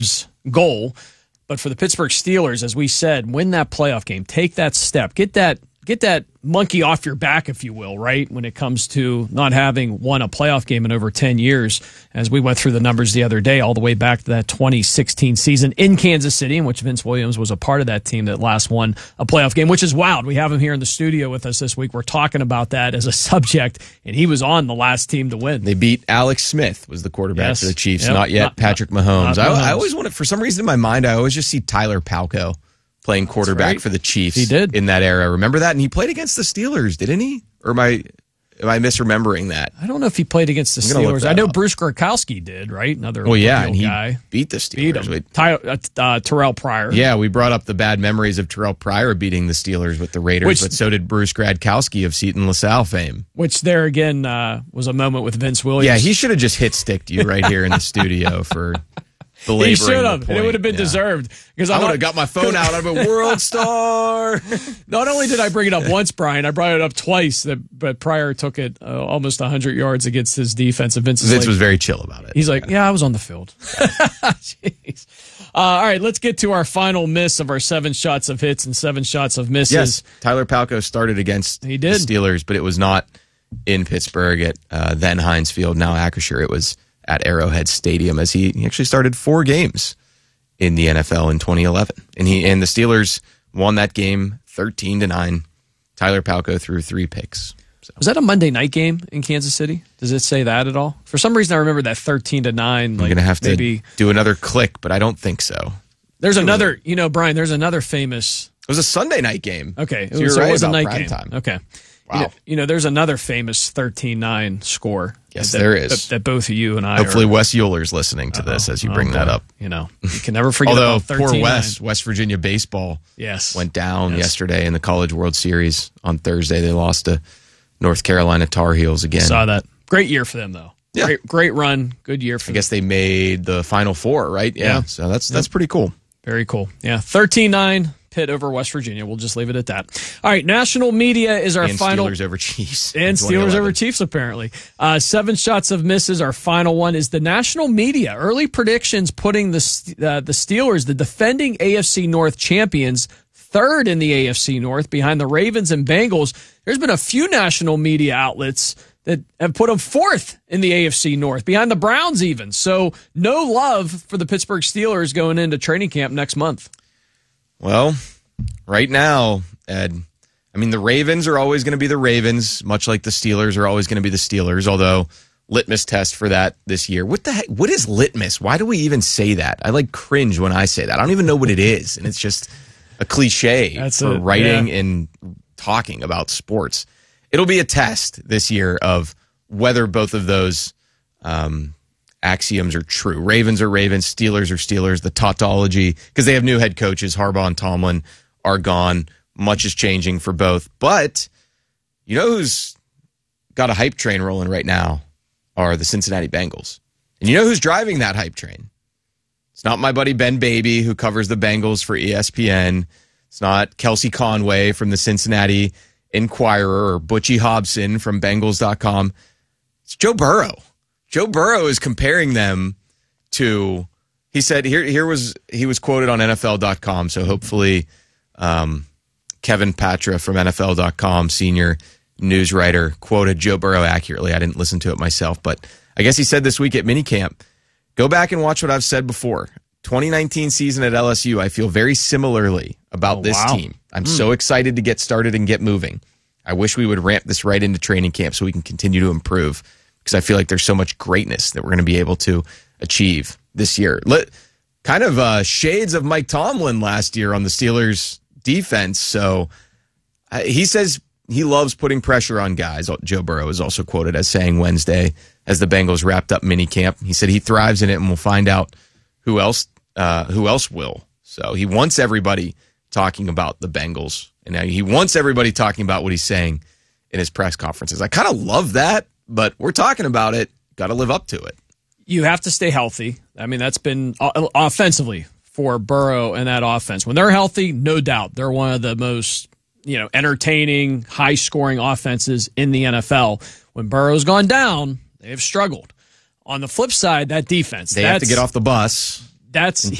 goal. But for the Pittsburgh Steelers, as we said, win that playoff game. Take that step. Get that monkey off your back, if you will, right, when it comes to not having won a playoff game in over 10 years, as we went through the numbers the other day, all the way back to that 2016 season in Kansas City, in which Vince Williams was a part of that team that last won a playoff game, which is wild. We have him here in the studio with us this week. We're talking about that as a subject, and he was on the last team to win. They beat Alex Smith, was the quarterback for the Chiefs, not yet Patrick Mahomes. I always wanted, for some reason in my mind, I always just see Tyler Palko playing quarterback for the Chiefs. He did in that era. Remember that? And he played against the Steelers, didn't he? Or am I misremembering that? I don't know if he played against the Steelers. I know Bruce Gronkowski did, right? Another and he guy. Beat the Steelers. Beat him. Terrell Pryor. Yeah, we brought up the bad memories of Terrell Pryor beating the Steelers with the Raiders, but so did Bruce Gradkowski of Seton LaSalle fame. Which there again was a moment with Vince Williams. Yeah, he should have just hit-sticked you right here in the studio for belaboring he should have. And it would have been deserved. Because I would have got my phone out. I'm a world star. Not only did I bring it up once, Brian, I brought it up twice. But Pryor took it almost 100 yards against his defense. And Vince was very chill about it. He's like, yeah, I was on the field. Jeez. All right, let's get to our final miss of our 7 shots of hits and 7 shots of misses. Yes, Tyler Palko started against the Steelers, but it was not in Pittsburgh at then Heinz Field, now Acrisure. It was at Arrowhead Stadium, as he actually started 4 games in the NFL in 2011. And the Steelers won that game 13-9. Tyler Palko threw 3 picks. So. Was that a Monday night game in Kansas City? Does it say that at all? For some reason, I remember that 13-9. I'm going to have to do another click, but I don't think so. There's another, Brian, there's another famous. It was a Sunday night game. Okay. So you're right, it was a night prime game. Time. Okay. Wow. There's another famous 13-9 score. Yes, there is. That both of you and I Hopefully Wes Euler's listening to this as you bring that up. You can never forget about 13-9. Poor West Virginia baseball went down yesterday in the College World Series on Thursday. They lost to North Carolina Tar Heels again. Saw that. Great year for them, though. Yeah. Great run. Good year for them. I guess they made the Final Four, right? Yeah. So that's pretty cool. Very cool. Yeah. 13-9. Pitt over West Virginia. We'll just leave it at that. All right, national media is our final. Steelers over Chiefs. And Steelers over Chiefs, apparently. 7 shots of misses. Our final one is the national media. Early predictions putting the Steelers, the defending AFC North champions, 3rd in the AFC North behind the Ravens and Bengals. There's been a few national media outlets that have put them 4th in the AFC North, behind the Browns even. So no love for the Pittsburgh Steelers going into training camp next month. Well, right now, Ed, the Ravens are always going to be the Ravens, much like the Steelers are always going to be the Steelers, although litmus test for that this year. What the heck? What is litmus? Why do we even say that? I cringe when I say that. I don't even know what it is, and it's just a cliche for writing and talking about sports. It'll be a test this year of whether both of those axioms are true. Ravens are Ravens, Steelers are Steelers, the tautology, because they have new head coaches. Harbaugh and Tomlin are gone. Much is changing for both. But you know who's got a hype train rolling right now are the Cincinnati Bengals. And you know who's driving that hype train? It's not my buddy Ben Baby, who covers the Bengals for ESPN. It's not Kelsey Conway from the Cincinnati Enquirer or Butchie Hobson from Bengals.com. It's Joe Burrow. Joe Burrow is comparing them to, he said, he was quoted on NFL.com, so hopefully Kevin Patra from NFL.com, senior news writer, quoted Joe Burrow accurately. I didn't listen to it myself, but I guess he said this week at minicamp, go back and watch what I've said before. 2019 season at LSU, I feel very similarly about this team. I'm so excited to get started and get moving. I wish we would ramp this right into training camp so we can continue to improve, because I feel like there's so much greatness that we're going to be able to achieve this year. Kind of shades of Mike Tomlin last year on the Steelers defense. So he says he loves putting pressure on guys. Joe Burrow is also quoted as saying Wednesday as the Bengals wrapped up minicamp. He said he thrives in it, and we'll find out who else will. So he wants everybody talking about the Bengals, and now he wants everybody talking about what he's saying in his press conferences. I kind of love that. But we're talking about it. Got to live up to it. You have to stay healthy. That's been offensively for Burrow and that offense. When they're healthy, no doubt, they're one of the most entertaining, high-scoring offenses in the NFL. When Burrow's gone down, they have struggled. On the flip side, that defense. They have to get off the bus. That's